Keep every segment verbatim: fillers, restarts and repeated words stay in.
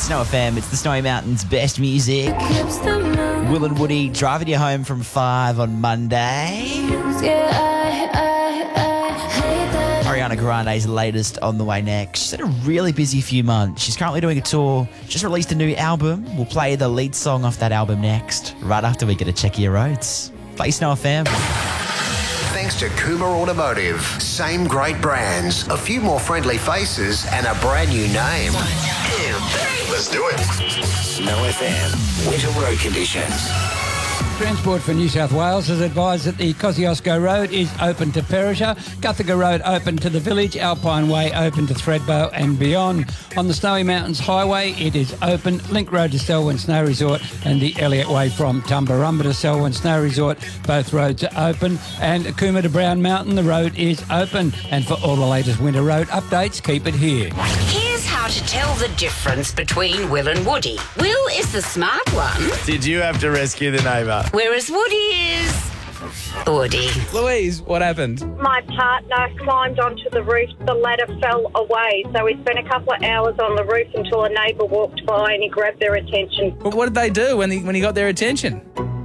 Snow F M, it's the Snowy Mountains' best music. Will and Woody driving you home from five on Monday. Ariana Grande's latest on the way next. She's had a really busy few months. She's currently doing a tour. Just released a new album. We'll play the lead song off that album next, right after we get a check of your roads. Play Snow F M. Thanks to Kuma Automotive. Same great brands, a few more friendly faces, and a brand new name. Let's do it. Snow F M, winter road conditions. Transport for New South Wales has advised that the Kosciuszko Road is open to Perisher, Guthaga Road open to the village, Alpine Way open to Thredbo and beyond. On the Snowy Mountains Highway, it is open. Link Road to Selwyn Snow Resort and the Elliott Way from Tumbarumba to Selwyn Snow Resort, both roads are open. And Cooma to Brown Mountain, the road is open. And for all the latest winter road updates, keep it here. Here's how to tell the difference between Will and Woody. Will is the smart one. Did you have to rescue the neighbour? Whereas Woody is... Woody. Louise, what happened? My partner climbed onto the roof. The ladder fell away, so we spent a couple of hours on the roof until a neighbour walked by and he grabbed their attention. Well, what did they do when he, when he got their attention?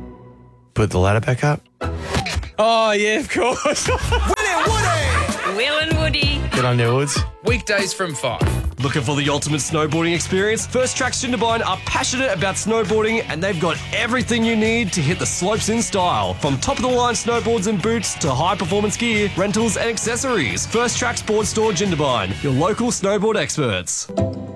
Put the ladder back up. Oh, yeah, of course. Will and Woody! Will and Woody. Get on your woods. Weekdays from five. Looking for the ultimate snowboarding experience? First Tracks Jindabyne are passionate about snowboarding and they've got everything you need to hit the slopes in style. From top-of-the-line snowboards and boots to high-performance gear, rentals and accessories. First Tracks Board Store Jindabyne, your local snowboard experts.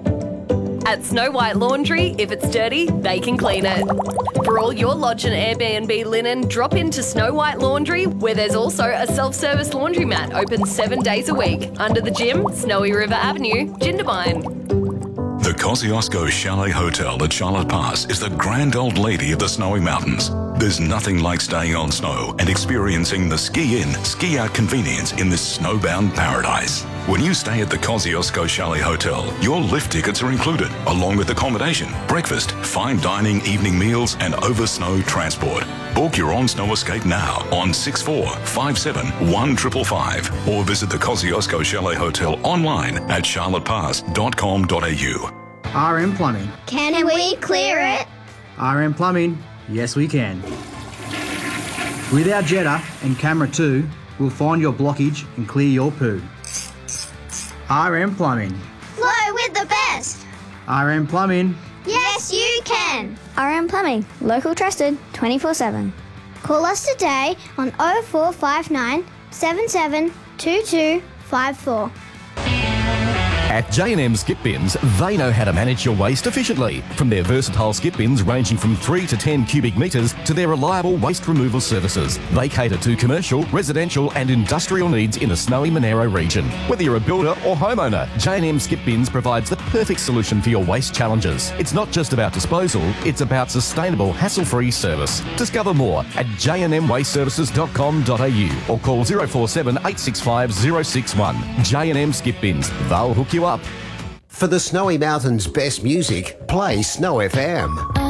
At Snow White Laundry, if it's dirty, they can clean it. For all your lodge and Airbnb linen, drop into Snow White Laundry, where there's also a self-service laundromat open seven days a week. Under the gym, Snowy River Avenue, Jindabyne. The Kosciuszko Chalet Hotel at Charlotte Pass is the grand old lady of the Snowy Mountains. There's nothing like staying on snow and experiencing the ski-in, ski-out convenience in this snowbound paradise. When you stay at the Kosciuszko Chalet Hotel, your lift tickets are included, along with accommodation, breakfast, fine dining, evening meals, and over-snow transport. Book your on-snow escape now on six four five seven one five five five or visit the Kosciuszko Chalet Hotel online at charlotte pass dot com dot a u. R M Plumbing. Can we clear it? R M Plumbing, yes we can. With our Jetta and Camera two, we'll find your blockage and clear your poo. R M Plumbing. Flow with the best. R M Plumbing. Yes, you can. R M Plumbing, local trusted twenty-four seven. Call us today on oh four five nine, seven seven two two five four. At J and M Skip Bins, they know how to manage your waste efficiently. From their versatile skip bins ranging from three to ten cubic metres to their reliable waste removal services. They cater to commercial, residential and industrial needs in the snowy Monaro region. Whether you're a builder or homeowner, J and M Skip Bins provides the perfect solution for your waste challenges. It's not just about disposal, it's about sustainable, hassle-free service. Discover more at j and m waste services dot com dot a u or call zero four seven eight six five zero six one. J and M Skip Bins, they'll hook you up. For the Snowy Mountains' best music, play Snow F M.